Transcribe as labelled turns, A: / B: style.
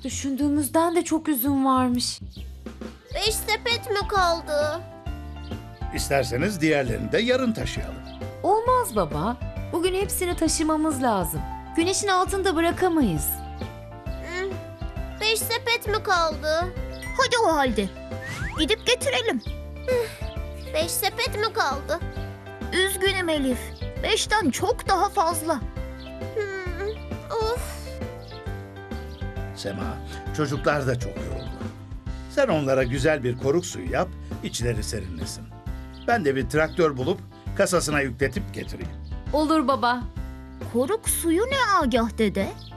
A: Düşündüğümüzden de çok üzüm varmış.
B: 5 sepet mi kaldı?
C: İsterseniz diğerlerini de yarın taşıyalım.
A: Olmaz baba. Bugün hepsini taşımamız lazım. Güneşin altında bırakamayız.
B: 5 sepet mi kaldı?
D: Hadi o halde. Gidip getirelim.
B: 5 sepet mi kaldı?
D: Üzgünüm Elif. 5'ten çok daha fazla.
B: Of.
C: Sema, çocuklar da çok yoruldu. Sen onlara güzel bir koruk suyu yap, içleri serinlesin. Ben de bir traktör bulup kasasına yükletip getireyim.
A: Olur baba.
D: Koruk suyu ne Agah dede?